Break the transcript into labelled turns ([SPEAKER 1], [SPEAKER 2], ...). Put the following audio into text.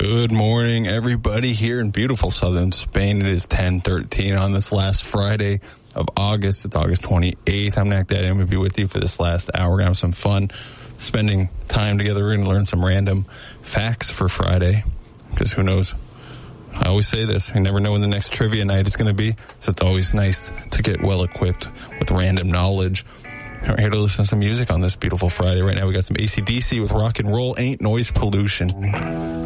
[SPEAKER 1] Good morning, everybody, here in beautiful southern Spain. It is 10:13 on this last Friday of August. It's August 28th. I'm Nick Daddy. I'm going to be with you for this last hour. We're going to have some fun spending time together. We're going to learn some random facts for Friday, because who knows? I always say this. You never know when the next trivia night is going to be, so it's always nice to get well equipped with random knowledge. We're here to listen to some music on this beautiful Friday. Right now we got some AC/DC with Rock and Roll Ain't Noise Pollution.